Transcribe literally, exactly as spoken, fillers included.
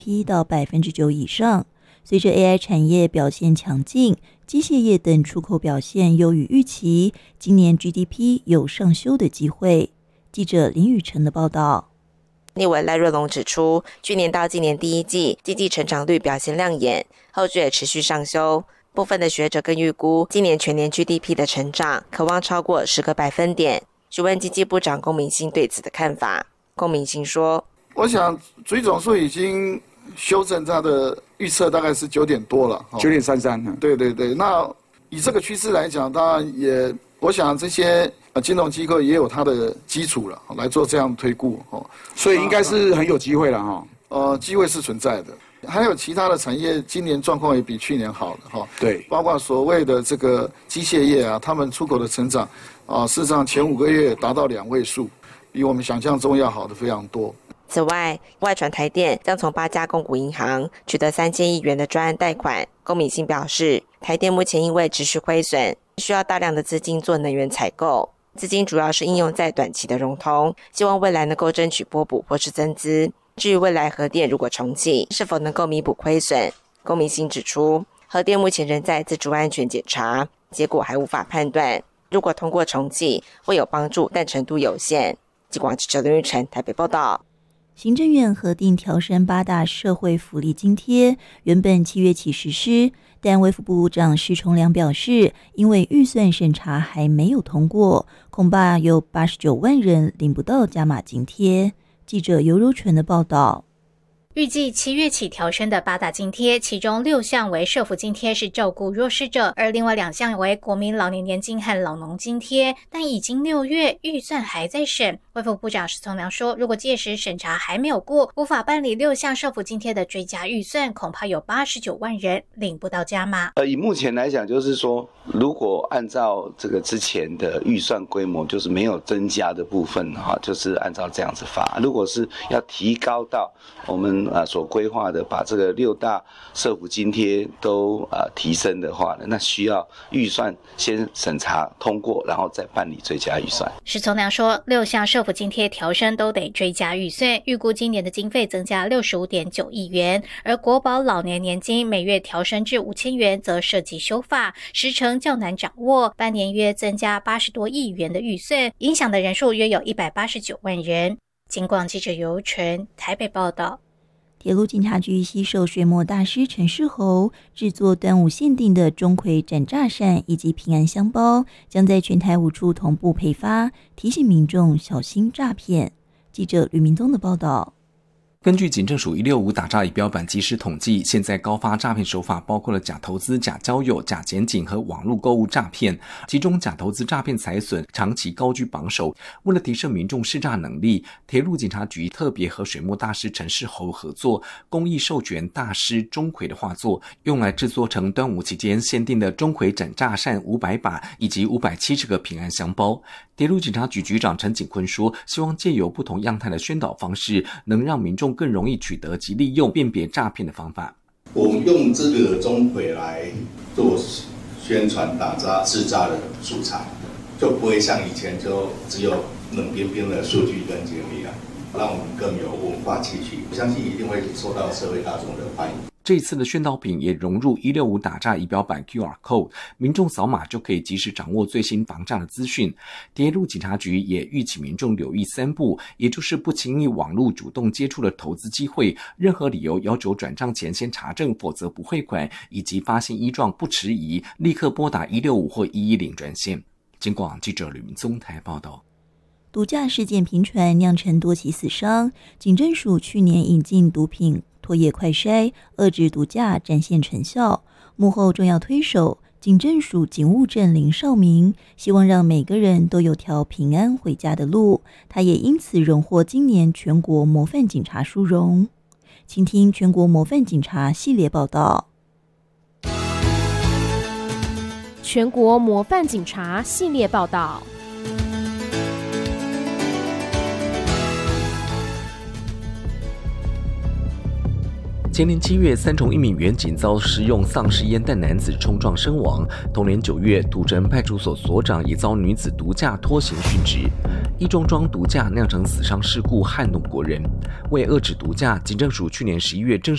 P 到百分之九以上。随着 A I 产业表现强劲，机械业等出口表现优于预期，今年 G D P 有上修的机会。记者林宇晨的报道。 立委赖瑞隆指出，去年到今年第一季经济成长率表现亮眼，后续也持续上修。部分的学者更预估今年全年 G D P 的成长可望超过十个百分点。询问经济部长龚明鑫对此的看法，龚明鑫说：“ 我想主计总处已经修正它的预测，大概是九点多了， 九点三三。 对对对，那以这个趋势来讲，当然也，我想这些。”呃，金融机构也有它的基础了，来做这样的推估哦， 所以应该是很有机会了哈。 呃，机会是存在的，还有其他的产业今年状况也比去年好的哈。 对， 包括所谓的这个机械业啊，他们出口的成长啊，事实上前五个月达到两位数，比我们想象中要好的非常多。 此外，外传台电将从八家公股银行取得三千亿元的专案贷款。龚明鑫表示，台电目前因为持续亏损，需要大量的资金做能源采购。资金主要是应用在短期的融通，希望未来能够争取拨补或是增资。至于未来核电如果重启，是否能够弥补亏损，龚明鑫指出，核电目前仍在自主安全检查，结果还无法判断。如果通过重启，会有帮助，但程度有限。记广记者林玉成台北报道。 行政院核定调升八大社会福利津贴，原本七月起实施，但卫福部长施崇良表示，因为预算审查还没有通过，恐怕有八十九万人领不到加码津贴。记者尤柔纯的报道。 预计七月起调升的八大津贴，其中六项为社福津贴，是照顾弱势者，而另外两项为国民老年年金和老农津贴。但已经六月，预算还在审。卫福部长施崇良说，如果届时审查还没有过，无法办理六项社福津贴的追加预算，恐怕有八十九万人领不到加码。 呃，以目前来讲，就是说，如果按照这个之前的预算规模，就是没有增加的部分哈，就是按照这样子发。如果是要提高到我们啊，所规划的把这个六大社福津贴都啊提升的话呢，那需要预算先审查通过，然后再办理追加预算。 施崇良说，六项社福津贴调升都得追加预算，预估今年的经费增加 六十五点九亿元，而国保老年年金每月调升至五千元，则涉及修法，时程较难掌握，半年约增加八十多亿元的预算，影响的人数约有一百八十九万人。警广记者尤纯台北报道。 铁路警察局携手水墨大师陈世侯制作端午限定的钟馗斩炸扇以及平安香包，将在全台五处同步配发，提醒民众小心诈骗。记者吕明宗的报道。 根据警政署一六五打诈仪表板即时统计，现在高发诈骗手法包括了假投资、假交友、假检警和网络购物诈骗，其中假投资诈骗财损长期高居榜首。为了提升民众识诈能力，铁路警察局特别和水墨大师陈世侯合作，公益授权大师钟馗的画作，用来制作成端午期间限定的钟馗斩炸扇五百把以及五百七十个平安香包。铁路警察局局长陈景坤说，希望借由不同样态的宣导方式，能让民众更容易取得及利用辨别诈骗的方法。 我们用这个钟馗来做宣传打诈制诈的素材，就不会像以前就只有冷冰冰的数据跟经历了，让我们更有文化气息，我相信一定会受到社会大众的欢迎。 这一次的宣导品也融入一六五打诈仪表板 Q R code， 民众扫码就可以及时掌握最新防诈的资讯。铁路警察局也预请民众留意三不，也就是不轻易网络主动接触的投资机会，任何理由要求转账前先查证，否则不汇款，以及发现异状不迟疑，立刻拨打一六五或一一零专线。警广记者吕明宗台报道。 毒驾事件频传，酿成多起死伤。警政署去年引进毒品唾液快筛，遏制毒驾展现成效。幕后重要推手警政署警务正林少明，希望让每个人都有条平安回家的路。他也因此荣获今年全国模范警察殊荣。请听全国模范警察系列报道。 全国模范警察系列报道。 前年七月，三重一名员警遭食用丧尸烟弹男子冲撞身亡。同年九月，土城派出所所长也遭女子毒驾拖行殉职。一中庄毒驾酿成死伤事故，撼动国人。为遏制毒驾，警政署去年十一月正式